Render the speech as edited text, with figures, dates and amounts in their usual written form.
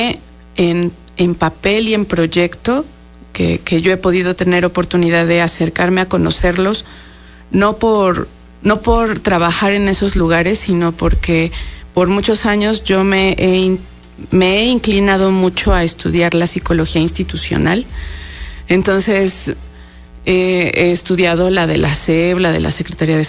en papel y en proyecto, que yo he podido tener oportunidad de acercarme a conocerlos, no por trabajar en esos lugares, sino porque por muchos años yo me he inclinado mucho a estudiar la psicología institucional. Entonces, he estudiado la de la SEP, la de la Secretaría de